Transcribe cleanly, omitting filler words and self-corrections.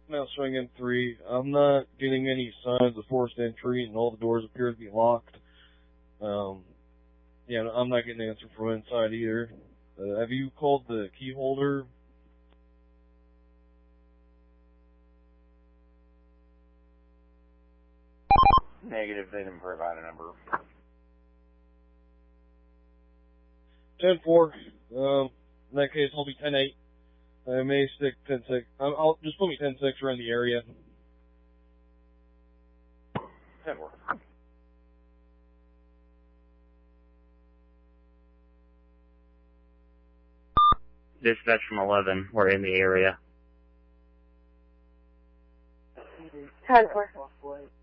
Now swinging 3. I'm not getting any signs of forced entry, and all the doors appear to be locked. Yeah, I'm not getting an answer from inside either. Have you called the key holder? Negative, they didn't provide a number. 10-4. In that case, I'll be 10-8. I may stick 10-6. I'll just put me 10-6 around the area. 10-4. Dispatch from 11. We're in the area. 10-4.